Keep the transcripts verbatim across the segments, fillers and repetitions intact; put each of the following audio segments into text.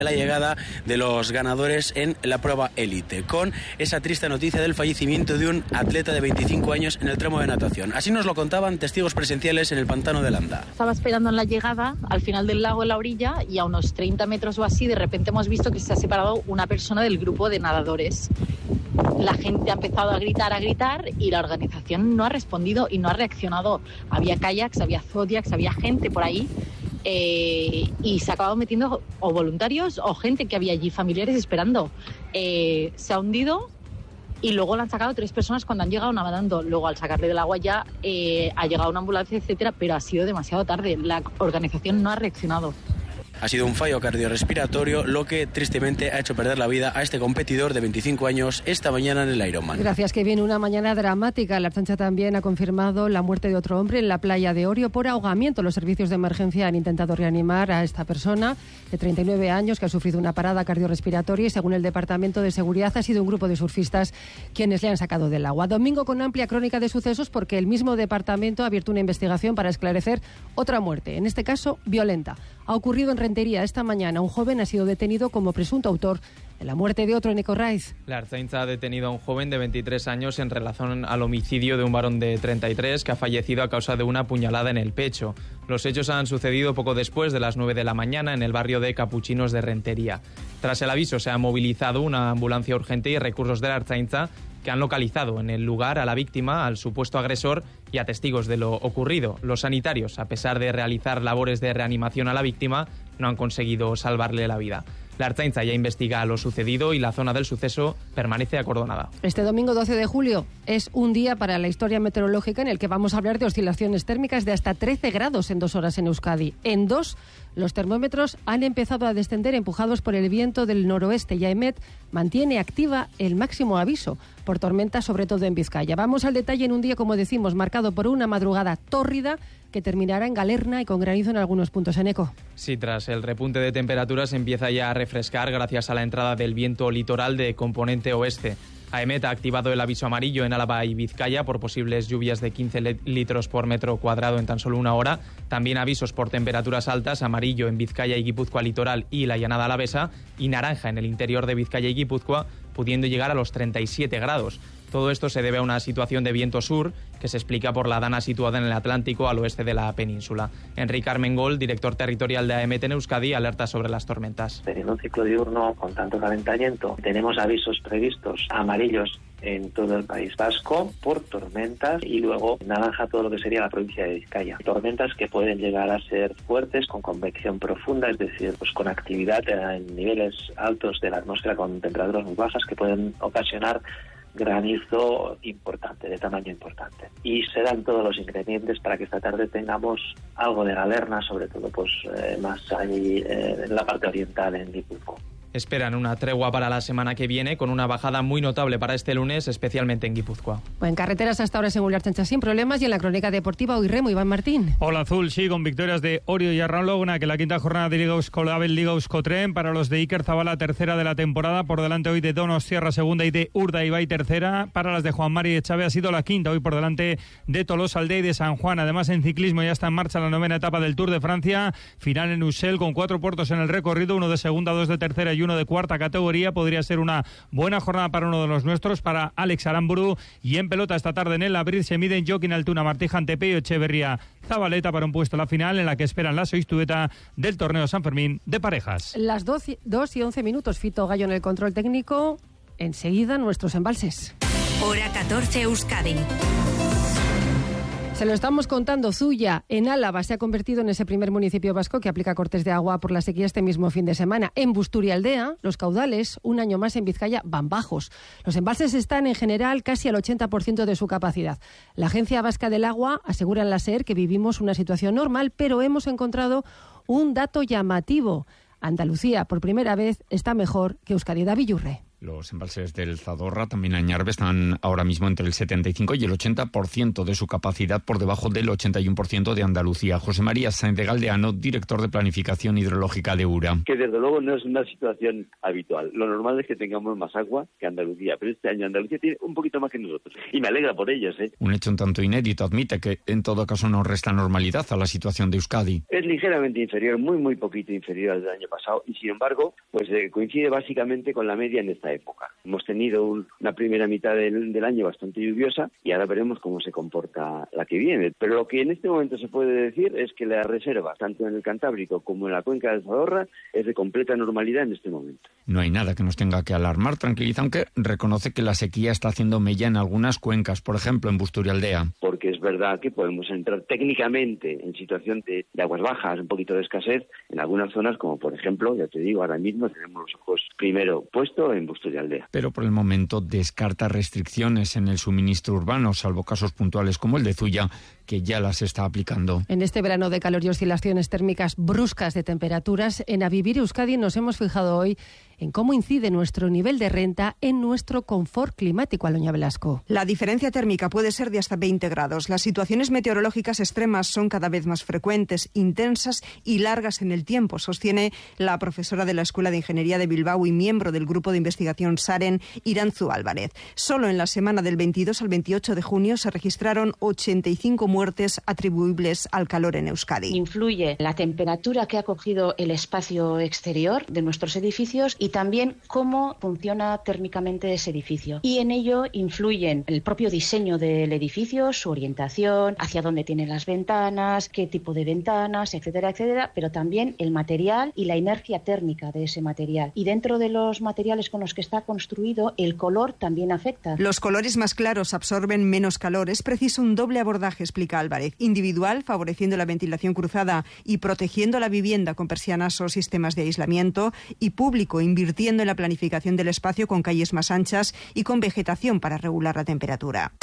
la llegada de los ganadores en la prueba élite, con esa triste noticia del fallecimiento de un atleta de veinticinco años en el tramo de natación. Así nos lo contaban testigos presenciales en el pantano de Landa. Estaba esperando en la llegada, al final del lago en la orilla, y a unos treinta metros o así, de repente hemos visto que se ha separado una persona del grupo de nadadores. La gente ha empezado a gritar, a gritar, y la organización no ha respondido y no ha reaccionado. Había kayaks, había zodiacs, había gente por ahí. Eh, y se ha acabado metiendo o voluntarios o gente que había allí, familiares esperando. Eh, se ha hundido y luego lo han sacado tres personas cuando han llegado nadando. Luego, al sacarle del agua ya eh, ha llegado una ambulancia, etcétera, pero ha sido demasiado tarde. La organización no ha reaccionado. Ha sido un fallo cardiorrespiratorio lo que tristemente ha hecho perder la vida a este competidor de veinticinco años esta mañana en el Ironman. Gracias, que viene una mañana dramática. La Ertzaintza también ha confirmado la muerte de otro hombre en la playa de Orio por ahogamiento. Los servicios de emergencia han intentado reanimar a esta persona de treinta y nueve años que ha sufrido una parada cardiorrespiratoria y, según el Departamento de Seguridad, ha sido un grupo de surfistas quienes le han sacado del agua. Domingo con amplia crónica de sucesos porque el mismo departamento ha abierto una investigación para esclarecer otra muerte, en este caso violenta. Ha ocurrido en Rentería esta mañana. Un joven ha sido detenido como presunto autor de la muerte de otro en Ecorraiz. La Ertzaintza ha detenido a un joven de veintitrés años en relación al homicidio de un varón de treinta y tres que ha fallecido a causa de una puñalada en el pecho. Los hechos han sucedido poco después de las nueve de la mañana en el barrio de Capuchinos de Rentería. Tras el aviso se ha movilizado una ambulancia urgente y recursos de la Ertzaintza que han localizado en el lugar a la víctima, al supuesto agresor y a testigos de lo ocurrido. Los sanitarios, a pesar de realizar labores de reanimación a la víctima, no han conseguido salvarle la vida. La Ertzaintza ya investiga lo sucedido y la zona del suceso permanece acordonada. Este domingo doce de julio es un día para la historia meteorológica en el que vamos a hablar de oscilaciones térmicas de hasta trece grados en dos horas en Euskadi. En dos, los termómetros han empezado a descender empujados por el viento del noroeste y AEMET mantiene activa el máximo aviso por tormentas, sobre todo en Vizcaya. Vamos al detalle en un día, como decimos, marcado por una madrugada tórrida que terminará en Galerna y con granizo en algunos puntos en Eco. Sí, tras el repunte de temperaturas empieza ya a refrescar gracias a la entrada del viento litoral de componente oeste. AEMET ha activado el aviso amarillo en Álava y Vizcaya por posibles lluvias de quince litros por metro cuadrado en tan solo una hora. También avisos por temperaturas altas, amarillo en Vizcaya y Guipúzcoa litoral y la llanada alavesa, y naranja en el interior de Vizcaya y Guipúzcoa, pudiendo llegar a los treinta y siete grados. Todo esto se debe a una situación de viento sur que se explica por la dana situada en el Atlántico al oeste de la península. Enrique Armengol, director territorial de AEMET en Euskadi, alerta sobre las tormentas. En un ciclo diurno con tanto calentamiento tenemos avisos previstos amarillos en todo el País Vasco por tormentas y luego naranja todo lo que sería la provincia de Vizcaya. Tormentas que pueden llegar a ser fuertes con convección profunda, es decir, pues con actividad en niveles altos de la atmósfera con temperaturas muy bajas que pueden ocasionar granizo importante, de tamaño importante. Y se dan todos los ingredientes para que esta tarde tengamos algo de galerna, sobre todo pues eh, más ahí eh, en la parte oriental, en Guipúzcoa. Esperan una tregua para la semana que viene con una bajada muy notable para este lunes, especialmente en Guipúzcoa. En carreteras hasta ahora, según la Ertzaintza, sin problemas, y en la crónica deportiva hoy remo, Iván Martín. Hola Azul, sí, con victorias de Orio y Arraun-Laguna, que la quinta jornada de Liga Euskolabel, Liga Euskotren, para los de Iker Zabala, tercera de la temporada, por delante hoy de Donostiarra, segunda, y de Urdaibai, tercera. Para las de Juan Mari de Chávez ha sido la quinta, hoy por delante de Tolosaldea y de San Juan. Además, en ciclismo ya está en marcha la novena etapa del Tour de Francia, final en Ussel, con cuatro puertos en el recorrido, uno de segunda, dos de tercera y uno de cuarta categoría. Podría ser una buena jornada para uno de los nuestros, para Alex Aramburu. Y en pelota esta tarde en el Abril se miden Joaquín Altuna, Martija Tepe y Echeverría Zabaleta para un puesto a la final en la que esperan la soistueta del torneo San Fermín de parejas. Las dos y once minutos, Fito Gallo en el control técnico. Enseguida nuestros embalses. Hora catorce Euskadi. Se lo estamos contando. Zuya, en Álava, se ha convertido en ese primer municipio vasco que aplica cortes de agua por la sequía este mismo fin de semana. En Busturialdea, los caudales, un año más en Vizcaya, van bajos. Los embalses están, en general, casi al ochenta por ciento de su capacidad. La Agencia Vasca del Agua asegura en la SER que vivimos una situación normal, pero hemos encontrado un dato llamativo. Andalucía, por primera vez, está mejor que Euskadi. David Yurre. Los embalses del Zadorra, también Añarbe, están ahora mismo entre el setenta y cinco y el ochenta por ciento de su capacidad, por debajo del ochenta y uno por ciento de Andalucía. José María Sáenz de Galdeano, director de Planificación Hidrológica de URA. Que desde luego no es una situación habitual. Lo normal es que tengamos más agua que Andalucía, pero este año Andalucía tiene un poquito más que nosotros. Y me alegra por ellos, ¿eh? Un hecho un tanto inédito, admite que en todo caso no resta normalidad a la situación de Euskadi. Es ligeramente inferior, muy muy poquito inferior al del año pasado, y sin embargo, pues eh, coincide básicamente con la media en esta época. Hemos tenido un, una primera mitad del, del año bastante lluviosa y ahora veremos cómo se comporta la que viene. Pero lo que en este momento se puede decir es que la reserva, tanto en el Cantábrico como en la cuenca del Zadorra, es de completa normalidad en este momento. No hay nada que nos tenga que alarmar, tranquiliza, aunque reconoce que la sequía está haciendo mella en algunas cuencas, por ejemplo en Busturialdea. Porque es verdad que podemos entrar técnicamente en situación de, de aguas bajas, un poquito de escasez en algunas zonas, como por ejemplo, ya te digo, ahora mismo tenemos los ojos primero puestos en Busturialdea. Pero por el momento descarta restricciones en el suministro urbano, salvo casos puntuales como el de Zuya, que ya las está aplicando. En este verano de calor y oscilaciones térmicas bruscas de temperaturas, en A Vivir Euskadi nos hemos fijado hoy en cómo incide nuestro nivel de renta en nuestro confort climático, Aloña Velasco. La diferencia térmica puede ser de hasta veinte grados. Las situaciones meteorológicas extremas son cada vez más frecuentes, intensas y largas en el tiempo, sostiene la profesora de la Escuela de Ingeniería de Bilbao y miembro del Grupo de Investigación SAREN, Irantzu Álvarez. Solo en la semana del veintidós al veintiocho de junio se registraron ochenta y cinco muertes atribuibles al calor en Euskadi. Influye la temperatura que ha cogido el espacio exterior de nuestros edificios y también cómo funciona térmicamente ese edificio. Y en ello influyen el propio diseño del edificio, su orientación, hacia dónde tienen las ventanas, qué tipo de ventanas, etcétera, etcétera, pero también el material y la inercia térmica de ese material. Y dentro de los materiales con los que está construido, el color también afecta. Los colores más claros absorben menos calor. Es preciso un doble abordaje, explica Álvarez. Individual, favoreciendo la ventilación cruzada y protegiendo la vivienda con persianas o sistemas de aislamiento, y público, invirtiendo en la planificación del espacio con calles más anchas y con vegetación para regular la temperatura.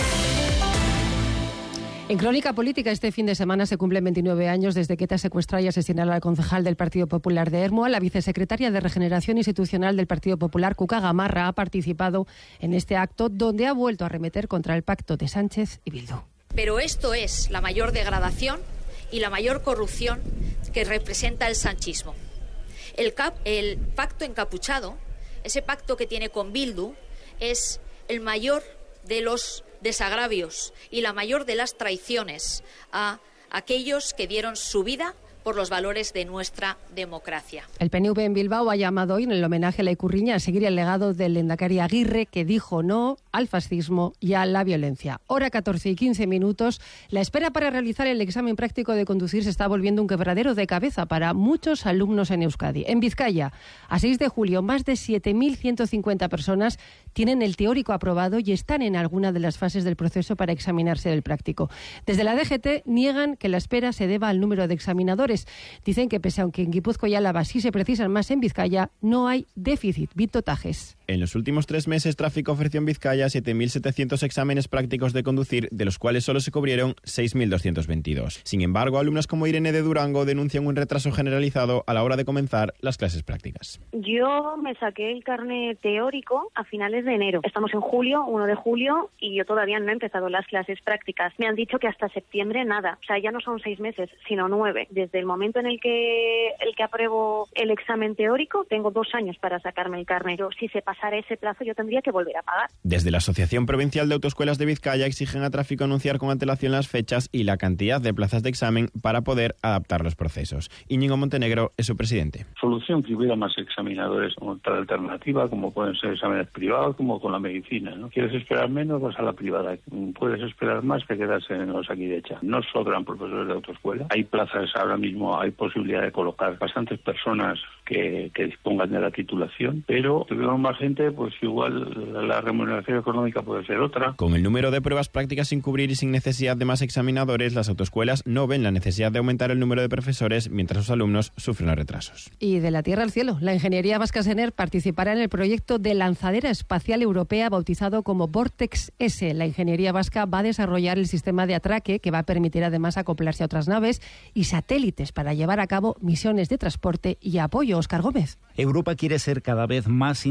En Crónica Política, este fin de semana se cumplen veintinueve años desde que ETA secuestró y asesinó a la concejal del Partido Popular de Ermua. La vicesecretaria de Regeneración Institucional del Partido Popular, Cuca Gamarra, ha participado en este acto donde ha vuelto a arremeter contra el pacto de Sánchez y Bildu. Pero esto es la mayor degradación y la mayor corrupción que representa el sanchismo. El, cap, el pacto encapuchado, ese pacto que tiene con Bildu, es el mayor de los desagravios y la mayor de las traiciones a aquellos que dieron su vida por los valores de nuestra democracia. El P N V en Bilbao ha llamado hoy en el homenaje a la Ikurriña a seguir el legado del lehendakari Aguirre, que dijo no al fascismo y a la violencia. Hora catorce y quince minutos. La espera para realizar el examen práctico de conducir se está volviendo un quebradero de cabeza para muchos alumnos en Euskadi. En Vizcaya, a seis de julio, más de siete mil ciento cincuenta personas tienen el teórico aprobado y están en alguna de las fases del proceso para examinarse del práctico. Desde la D G T niegan que la espera se deba al número de examinadores. Dicen que pese a que en Guipúzcoa y Álava sí se precisan más, en Vizcaya no hay déficit. Vito Tajes. En los últimos tres meses, Tráfico ofreció en Vizcaya siete mil setecientos exámenes prácticos de conducir, de los cuales solo se cubrieron seis mil doscientos veintidós. Sin embargo, alumnas como Irene de Durango denuncian un retraso generalizado a la hora de comenzar las clases prácticas. Yo me saqué el carnet teórico a finales de enero. Estamos en julio, primero de julio, y yo todavía no he empezado las clases prácticas. Me han dicho que hasta septiembre nada. O sea, ya no son seis meses, sino nueve. Desde el momento en el que el que apruebo el examen teórico, tengo dos años para sacarme el carnet. Pero si se pasara ese plazo, yo tendría que volver a pagar. Desde la Asociación Provincial de Autoescuelas de Vizcaya exigen a Tráfico anunciar con antelación las fechas y la cantidad de plazas de examen para poder adaptar los procesos. Íñigo Montenegro es su presidente. Solución que hubiera más examinadores como otra alternativa, como pueden ser exámenes privados, como con la medicina, ¿no? ¿Quieres esperar menos? Vas a la privada. Puedes esperar más, te quedas en los Osakidecha. No sobran profesores de autoescuela. Hay plazas ahora mismo, hay posibilidad de colocar bastantes personas que, que dispongan de la titulación, pero si tenemos más gente, pues igual la remuneración económica puede ser otra. Con el número de pruebas prácticas sin cubrir y sin necesidad de más examinadores, las autoescuelas no ven la necesidad de aumentar el número de profesores mientras los alumnos sufren retrasos. Y de la tierra al cielo, la Ingeniería Vasca Sener participará en el proyecto de lanzadera espacial europea bautizado como Vortex S. La Ingeniería Vasca va a desarrollar el sistema de atraque que va a permitir además acoplarse a otras naves y satélites para llevar a cabo misiones de transporte y apoyo. Óscar Gómez. Europa quiere ser cada vez más independiente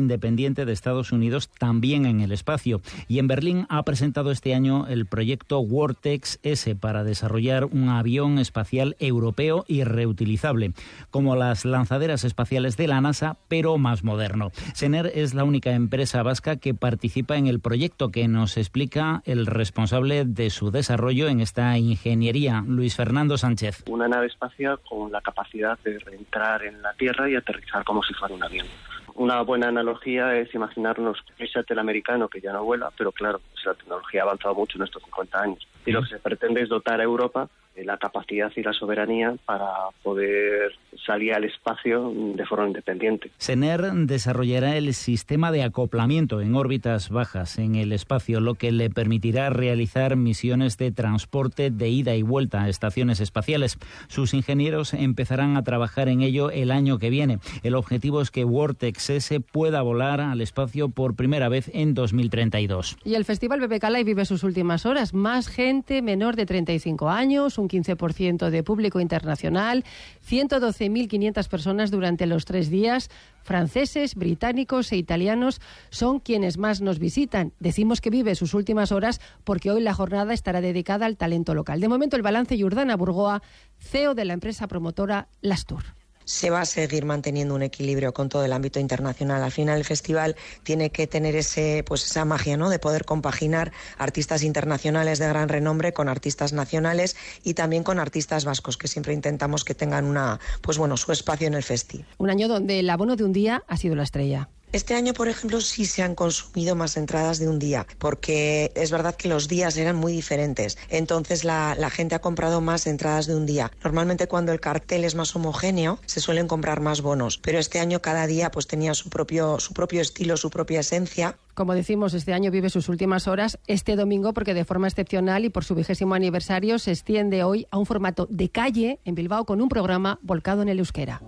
independiente de Estados Unidos también en el espacio. Y en Berlín ha presentado este año el proyecto Vortex S para desarrollar un avión espacial europeo y reutilizable, como las lanzaderas espaciales de la NASA, pero más moderno. Sener es la única empresa vasca que participa en el proyecto, que nos explica el responsable de su desarrollo en esta ingeniería, Luis Fernando Sánchez. Una nave espacial con la capacidad de reentrar en la Tierra y aterrizar como si fuera un avión. Una buena analogía es imaginarnos el shuttle americano, que ya no vuela, pero claro, la tecnología ha avanzado mucho en estos cincuenta años. Y lo que se pretende es dotar a Europa de la capacidad y la soberanía para poder salir al espacio de forma independiente. Sener desarrollará el sistema de acoplamiento en órbitas bajas en el espacio, lo que le permitirá realizar misiones de transporte de ida y vuelta a estaciones espaciales. Sus ingenieros empezarán a trabajar en ello el año que viene. El objetivo es que Vortex S pueda volar al espacio por primera vez en dos mil treinta y dos. Y el Festival B B K Live vive sus últimas horas. Más gente menor de treinta y cinco años, un quince por ciento de público internacional, ciento doce mil quinientas personas durante los tres días. Franceses, británicos e italianos son quienes más nos visitan. Decimos que vive sus últimas horas porque hoy la jornada estará dedicada al talento local. De momento, el balance, Jordana Burgoa, C E O de la empresa promotora Lastur. Se va a seguir manteniendo un equilibrio con todo el ámbito internacional. Al final el festival tiene que tener ese, pues esa magia, ¿no?, de poder compaginar artistas internacionales de gran renombre con artistas nacionales y también con artistas vascos, que siempre intentamos que tengan una, pues bueno, su espacio en el festi. Un año donde el abono de un día ha sido la estrella. Este año, por ejemplo, sí se han consumido más entradas de un día, porque es verdad que los días eran muy diferentes. Entonces la, la gente ha comprado más entradas de un día. Normalmente cuando el cartel es más homogéneo, se suelen comprar más bonos, pero este año cada día pues tenía su propio, su propio estilo, su propia esencia. Como decimos, este año vive sus últimas horas este domingo porque de forma excepcional y por su vigésimo aniversario se extiende hoy a un formato de calle en Bilbao con un programa volcado en el euskera.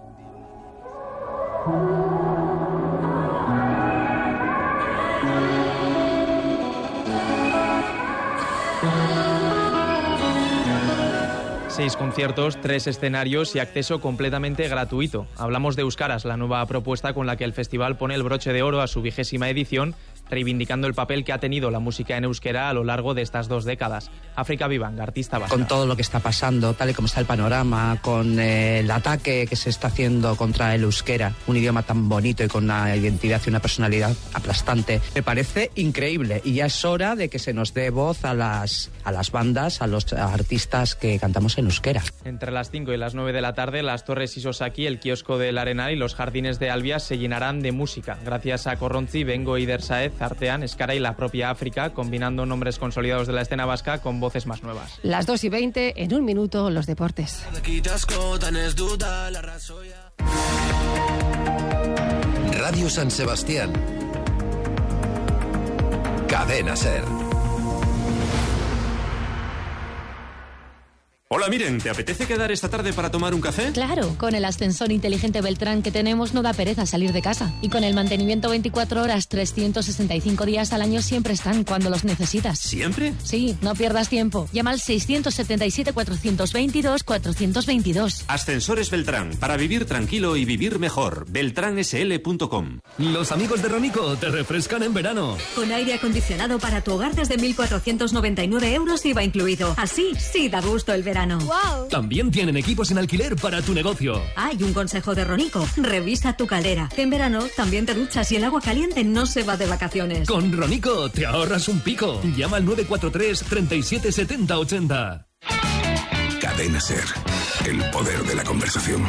Seis conciertos, tres escenarios y acceso completamente gratuito. Hablamos de Euskaraz, la nueva propuesta con la que el festival pone el broche de oro a su vigésima edición, reivindicando el papel que ha tenido la música en euskera a lo largo de estas dos décadas. África Vivang, artista vasca. Con todo lo que está pasando, tal y como está el panorama, con eh, el ataque que se está haciendo contra el euskera, un idioma tan bonito y con una identidad y una personalidad aplastante, me parece increíble. Y ya es hora de que se nos dé voz a las, a las bandas, a los artistas que cantamos en euskera. Entre las cinco y las nueve de la tarde, las Torres Isosaki, el kiosco del Arenal y los jardines de Albias se llenarán de música, gracias a Corrontzi, Bengo y Dersaez, Artean, Escara y la propia África, combinando nombres consolidados de la escena vasca con voces más nuevas. Las dos y veinte, en un minuto, los deportes. Radio San Sebastián. Cadena SER. Hola, miren, ¿te apetece quedar esta tarde para tomar un café? Claro, con el ascensor inteligente Beltrán que tenemos no da pereza salir de casa. Y con el mantenimiento veinticuatro horas, trescientos sesenta y cinco días al año siempre están cuando los necesitas. ¿Siempre? Sí, no pierdas tiempo. Llama al seiscientos setenta y siete, cuatrocientos veintidós, cuatrocientos veintidós. Ascensores Beltrán, para vivir tranquilo y vivir mejor. beltrán s l punto com. Los amigos de Ronico te refrescan en verano. Con aire acondicionado para tu hogar desde mil cuatrocientos noventa y nueve euros I V A incluido. Así sí da gusto el verano. Wow. También tienen equipos en alquiler para tu negocio. Hay un consejo de Ronico. Revisa tu caldera. Que en verano también te duchas y el agua caliente no se va de vacaciones. Con Ronico te ahorras un pico. Llama al nueve cuatro tres, treinta y siete, setenta, ochenta. Cadena SER. El poder de la conversación.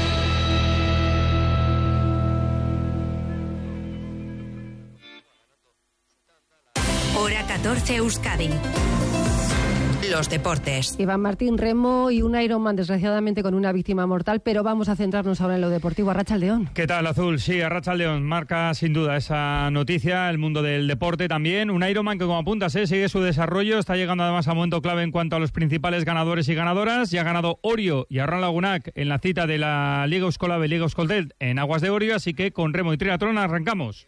Hora catorce Euskadi. Los deportes. Iván Martín, remo y un Ironman, desgraciadamente con una víctima mortal, pero vamos a centrarnos ahora en lo deportivo. Arratsaldeón. ¿Qué tal, Azul? Sí, Arratsaldeón marca sin duda esa noticia, el mundo del deporte también. Un Ironman que, como apuntas, ¿eh? sigue su desarrollo, está llegando además a momento clave en cuanto a los principales ganadores y ganadoras. Ya ha ganado Orio y Arran Lagunac en la cita de la Liga Euskolab, Liga Euskoltel en aguas de Orio, así que con remo y triatlón arrancamos.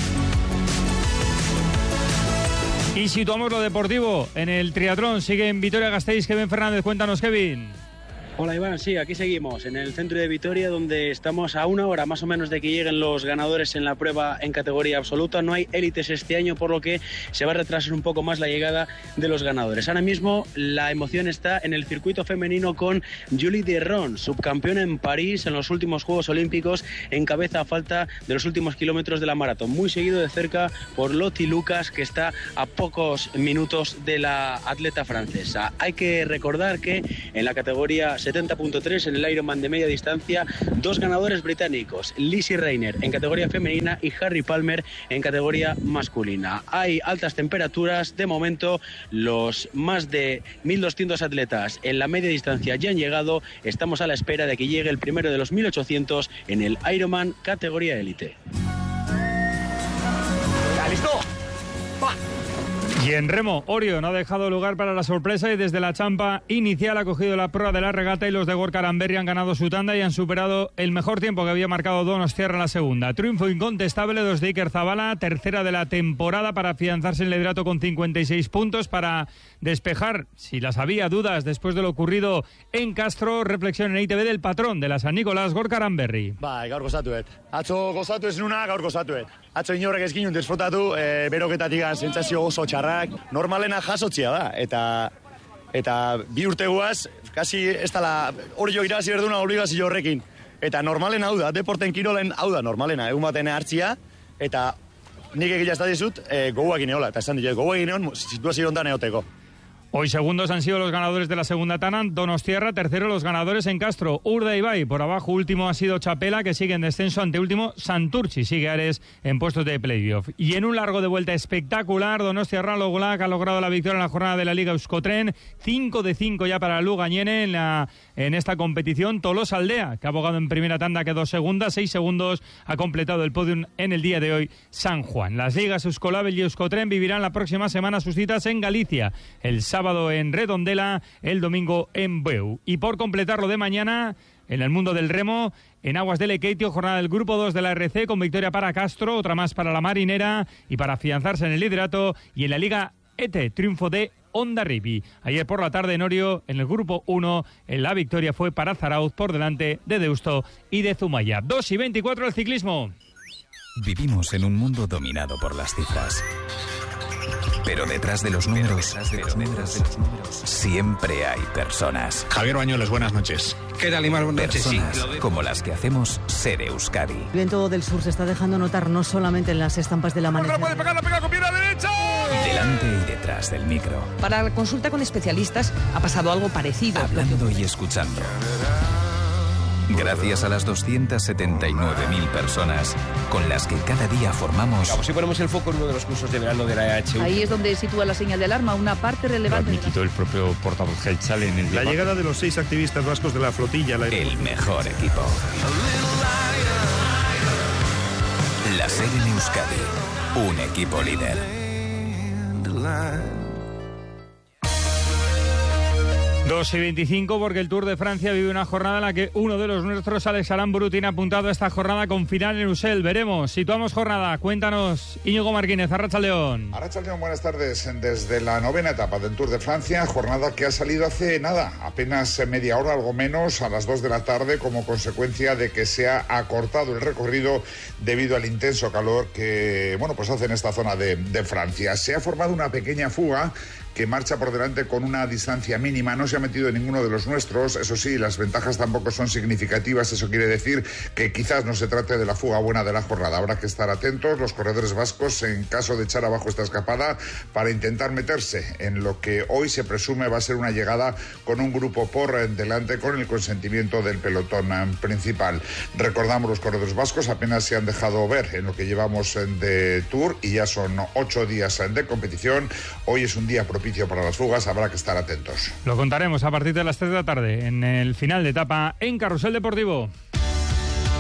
Y situamos lo deportivo en el triatlón. Sigue en Vitoria-Gasteiz Kevin Fernández. Cuéntanos, Kevin. Hola Iván, sí, aquí seguimos en el centro de Vitoria, donde estamos a una hora más o menos de que lleguen los ganadores en la prueba en categoría absoluta. No hay élites este año, por lo que se va a retrasar un poco más la llegada de los ganadores. Ahora mismo la emoción está en el circuito femenino con Julie Derron, subcampeona en París en los últimos Juegos Olímpicos, en cabeza a falta de los últimos kilómetros de la maratón. Muy seguido de cerca por Lotti Lucas, que está a pocos minutos de la atleta francesa. Hay que recordar que en la categoría setenta punto tres, en el Ironman de media distancia, dos ganadores británicos, Lizzie Reiner en categoría femenina y Harry Palmer en categoría masculina. Hay altas temperaturas, de momento los más de mil doscientos atletas en la media distancia ya han llegado. Estamos a la espera de que llegue el primero de los mil ochocientos en el Ironman categoría élite. ¿Listo? ¡Va! Y en remo, Orio no ha dejado lugar para la sorpresa y desde la champa inicial ha cogido la proa de la regata y los de Gorka Aranberri han ganado su tanda y han superado el mejor tiempo que había marcado Donostiarra en la segunda. Triunfo incontestable de Iker Zabala, tercera de la temporada para afianzarse en el liderato con cincuenta y seis puntos, para despejar, si las había, dudas después de lo ocurrido en Castro. Reflexión en I T V del patrón de la San Nicolás, Gorka Aranberri. Bai, gaur gozatuet. Atzo gozatu ez nuna, gaur gozatuet. Atzo inorrek ez ginen desfrutatu, e, beroketatik sentsazio oso txarrak. Normalena jasotzia da, eta eta bi urte guaz, kasi ez dala hori jo irazi berduna obligazio horrekin. Eta normalena hau da, deporten kirolen hau da normalena, egun baten hartzia, eta nik egila ez da dizut, e, goguak ineola, eta esan dut, goguak ineon situazio ondan eoteko. Hoy segundos han sido los ganadores de la segunda tanda, Donostiarra, tercero los ganadores en Castro, Urda y Bay, por abajo último ha sido Chapela, que sigue en descenso, ante último Santurchi, sigue Ares en puestos de playoff. Y en un largo de vuelta espectacular, Donostiarra Logolac ha logrado la victoria en la jornada de la Liga Euskotren, cinco de cinco ya para Lugañene en, la, en esta competición. Tolosa Aldea, que ha abogado en primera tanda, quedó segunda, seis segundos, ha completado el podium en el día de hoy San Juan. Las ligas Euskolabel y Euskotren vivirán la próxima semana sus citas en Galicia, el sábado sábado en Redondela, el domingo en Beu. Y por completar lo de mañana, en el mundo del remo, en aguas de Lekeitio, jornada del grupo dos de la R C, con victoria para Castro, otra más para la Marinera, y para afianzarse en el liderato, y en la Liga E T E, triunfo de Hondarribi. Ayer por la tarde en Orio, en el grupo uno, en la victoria fue para Zarauz por delante de Deusto y de Zumaya. dos y veinticuatro el ciclismo. Vivimos en un mundo dominado por las cifras. Pero detrás de los números, detrás de los números, siempre hay personas. Javier Bañuelos, buenas noches. ¿Qué tal, Imar? Buenas noches. Personas sí, como las que hacemos Ser Euskadi. El viento del sur se está dejando notar no solamente en las estampas del amanecer. ¡Puede pegar, la pega con pierna derecha! Delante y detrás del micro. Para la consulta con especialistas ha pasado algo parecido. Hablando y escuchando. Gracias a las doscientas setenta y nueve mil personas con las que cada día formamos... Vamos, si ponemos el foco en uno de los cursos de verano de la E H U. Ahí es donde sitúa la señal de alarma, una parte relevante... Lo ha admitido el propio portavoz Gelchal en el... La llegada de los seis activistas vascos de la flotilla... La... El mejor equipo. La SER en Euskadi. Un equipo líder. dos y veinticinco, porque el Tour de Francia vive una jornada en la que uno de los nuestros, Alex Aramburu, tiene apuntado esta jornada con final en Usel. Veremos. Situamos jornada. Cuéntanos, Íñigo Martínez, Arratsaldeon. Arratsaldeon, buenas tardes. Desde la novena etapa del Tour de Francia, jornada que ha salido hace nada, apenas media hora, algo menos, a las dos de la tarde, como consecuencia de que se ha acortado el recorrido debido al intenso calor que, bueno, pues hace en esta zona de, de Francia. Se ha formado una pequeña fuga que marcha por delante con una distancia mínima. No se ha metido en ninguno de los nuestros. Eso sí, las ventajas tampoco son significativas. Eso quiere decir que quizás no se trate de la fuga buena de la jornada. Habrá que estar atentos los corredores vascos en caso de echar abajo esta escapada para intentar meterse en lo que hoy se presume va a ser una llegada con un grupo por delante, con el consentimiento del pelotón principal. Recordamos, los corredores vascos apenas se han dejado ver en lo que llevamos de Tour y ya son ocho días de competición. Hoy es un día propicio para las fugas, habrá que estar atentos. Lo contaremos a partir de las tres de la tarde en el final de etapa en Carrusel Deportivo.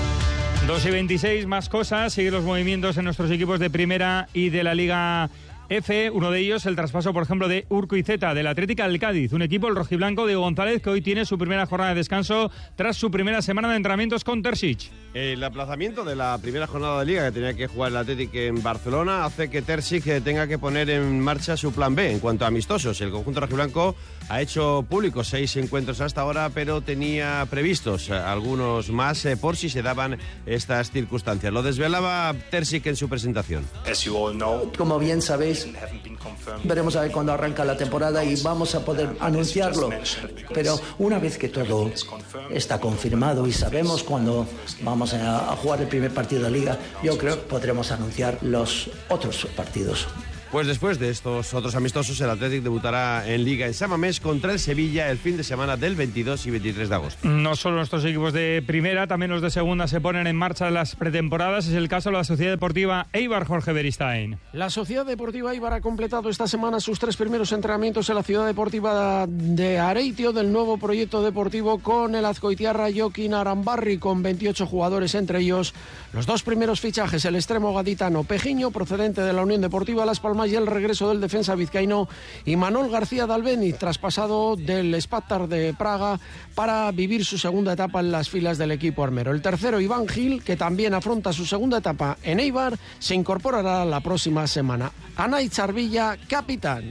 dos y veintiséis, más cosas. Siguen los movimientos en nuestros equipos de primera y de la Liga F, uno de ellos el traspaso, por ejemplo, de Urquieta, del Atlético al Cádiz, un equipo, el rojiblanco de González, que hoy tiene su primera jornada de descanso tras su primera semana de entrenamientos con Terzic. El aplazamiento de la primera jornada de Liga que tenía que jugar el Atlético en Barcelona hace que Terzic tenga que poner en marcha su plan B en cuanto a amistosos. El conjunto rojiblanco ha hecho públicos seis encuentros hasta ahora, pero tenía previstos algunos más eh, por si se daban estas circunstancias. Lo desvelaba Terzic en su presentación. Como bien sabéis, veremos a ver cuándo arranca la temporada y vamos a poder anunciarlo. Pero una vez que todo está confirmado y sabemos cuándo vamos a jugar el primer partido de Liga, yo creo que podremos anunciar los otros partidos. Pues después de estos otros amistosos, el Athletic debutará en Liga en San Mamés contra el Sevilla el fin de semana del veintidós y veintitrés de agosto. No solo nuestros equipos de primera, también los de segunda se ponen en marcha en las pretemporadas. Es el caso de la Sociedad Deportiva Eibar, Jorge Beristain. La Sociedad Deportiva Eibar ha completado esta semana sus tres primeros entrenamientos en la Ciudad Deportiva de Areitio del nuevo proyecto deportivo con el azcoitiarra Joaquín Arambarri, con veintiocho jugadores, entre ellos los dos primeros fichajes, el extremo gaditano Pejiño, procedente de la Unión Deportiva Las Palmas, y el regreso del defensa vizcaíno Imanol García de Albeniz, traspasado del Spartak de Praga para vivir su segunda etapa en las filas del equipo armero. El tercero, Iván Gil, que también afronta su segunda etapa en Eibar, se incorporará la próxima semana. Anay Charvilla, capitán.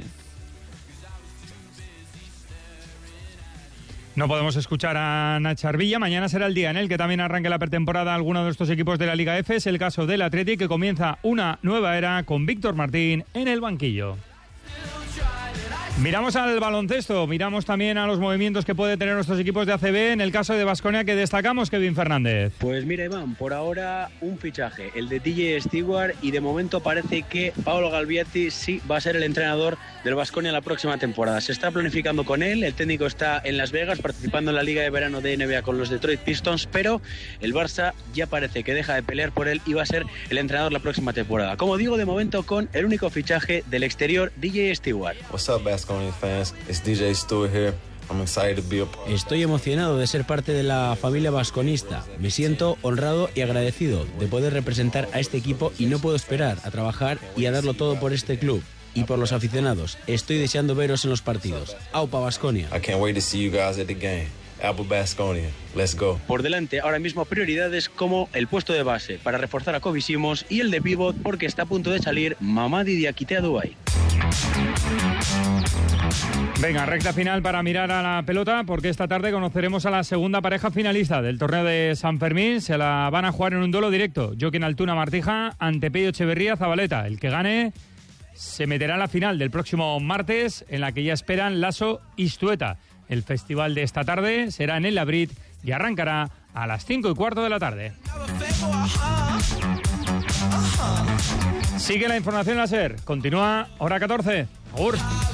No podemos escuchar a Nacho Arvilla. Mañana será el día en el que también arranque la pretemporada alguno de estos equipos de la Liga F. Es el caso del Athletic, que comienza una nueva era con Víctor Martín en el banquillo. Miramos al baloncesto, miramos también a los movimientos que puede tener nuestros equipos de A C B. En el caso de Baskonia, que destacamos, Kevin Fernández. Pues mira, Iván, por ahora un fichaje, el de D J Stewart, y de momento parece que Paolo Galvietti sí va a ser el entrenador del Baskonia la próxima temporada. Se está planificando con él, el técnico está en Las Vegas participando en la Liga de Verano de N B A con los Detroit Pistons, pero el Barça ya parece que deja de pelear por él y va a ser el entrenador la próxima temporada. Como digo, de momento con el único fichaje del exterior, D J Stewart. What's up, Baskonia fans? It's D J Stewart here. I'm excited to be a part. Estoy emocionado de ser parte de la familia vasconista. Me siento honrado y agradecido de poder representar a este equipo y no puedo esperar a trabajar y a darlo todo por este club y por los aficionados. Estoy deseando veros en los partidos. Aupa Baskonia. I can't wait to see you guys at the game. Aupa Baskonia. Let's go. Por delante ahora mismo prioridades como el puesto de base para reforzar a Kobe Simons y el de pívot porque está a punto de salir Mamadi Diakité a Dubái. Venga, recta final para mirar a la pelota, porque esta tarde conoceremos a la segunda pareja finalista del torneo de San Fermín. Se la van a jugar en un duelo directo. Joaquín Altuna Martija ante Pello Echeverría Zabaleta. El que gane se meterá en la final del próximo martes, en la que ya esperan Lasso y Stueta. El festival de esta tarde será en el Labrit y arrancará a las cinco y cuarto de la tarde. Sigue la información láser. Continúa hora catorce. Agur.